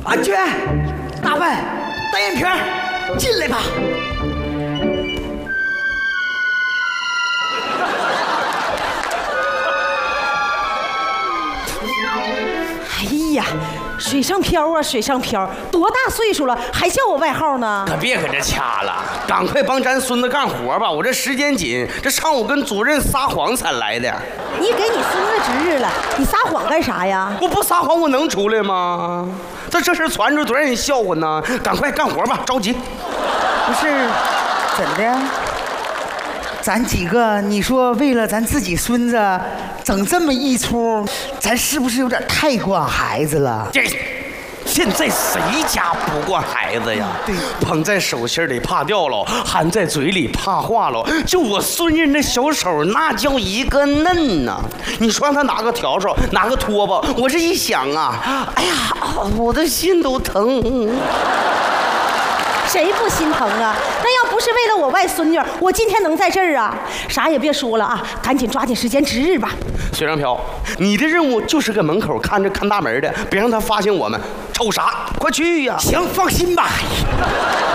安全，大范，单眼皮，进来吧。 哎呀，水上漂啊，水上漂，多大岁数了还叫我外号呢？ 可别搁这掐了，赶快帮咱孙子干活吧！我这时间紧，这上午跟主任撒谎才来的。 你给你孙子值日了，你撒谎干啥呀？ 我不撒谎，我能出来吗？这事传出，多让人笑话呢！赶快干活吧，着急。 不是，怎的？咱几个，你说为了咱自己孙子整这么一出，咱是不是有点太惯孩子了？ 这现在谁家不惯孩子呀？ 对， 捧在手心里怕掉了，含在嘴里怕化了。就我孙人那小手，那叫一个嫩呐！你说让他拿个笤帚，拿个拖把，我这一想啊，哎呀，我的心都疼。 谁不心疼啊？那要不是为了我外孙女，我今天能在这儿啊？啥也别说了啊，赶紧抓紧时间值日吧。 水上漂，你的任务就是搁门口看大门的，别让他发现我们。瞅啥？快去呀！ 行，放心吧。